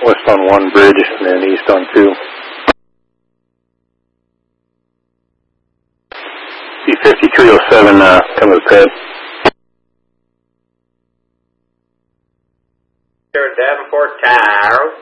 West on 1 bridge and then east on 2. B5307, come to the pad. Davenport Tower.